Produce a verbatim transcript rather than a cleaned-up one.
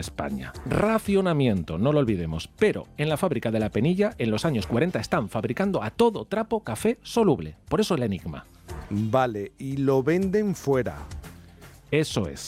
España. Racionamiento, no lo olvidemos. Pero en la fábrica de La Penilla, en los años cuarenta, están fabricando a todo trapo café soluble. Por eso el enigma. Vale, y lo venden fuera. Eso es.